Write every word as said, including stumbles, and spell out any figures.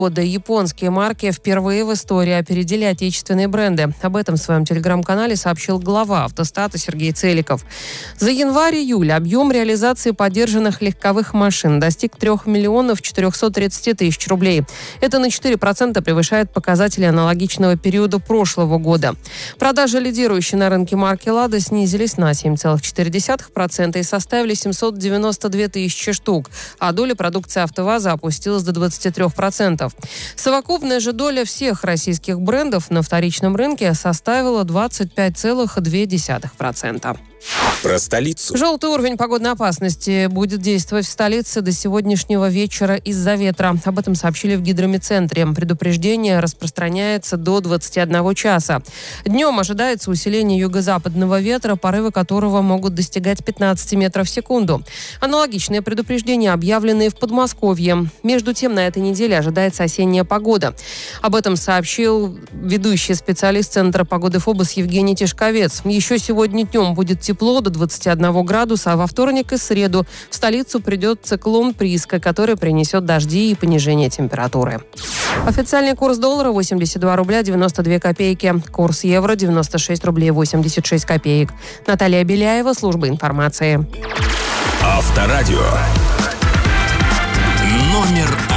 года японские марки впервые в истории опередили отечественные бренды. Об этом в своем телеграм-канале сообщил глава «Автостата» Сергей Целиков. За январь-июль объем реализации подержанных легковых машин достиг трех миллионов четырехсот тридцати тысяч рублей. Это на четыре процента превышает показатели аналогичного периода прошлого года. Продажи лидирующей на рынке марки «Лада» снизились на семь целых четыре десятых процента и составили семьсот девяносто две тысячи штук, а доля продукции «АвтоВАЗа» опустилась до двадцати трёх процентов. Совокупная же доля всех российских брендов на вторичном рынке составила двадцать пять целых две десятых процента. Про столицу. Желтый уровень погодной опасности будет действовать в столице до сегодняшнего вечера из-за ветра. Об этом сообщили в гидрометцентре. Предупреждение распространяется до двадцати одного часа. Днем ожидается усиление юго-западного ветра, порывы которого могут достигать пятнадцати метров в секунду. Аналогичные предупреждения объявлены и в Подмосковье. Между тем, на этой неделе ожидается осенняя погода. Об этом сообщил ведущий специалист Центра погоды ФОБОС Евгений Тишковец. Еще сегодня днем будет тепло до двадцати одного градуса, а во вторник и среду в столицу придет циклон Приска, который принесет дожди и понижение температуры. Официальный курс доллара восемьдесят два рубля девяносто две копейки. Курс евро девяносто шесть рублей восемьдесят шесть копеек. Наталья Беляева, служба информации. Авторадио. Номер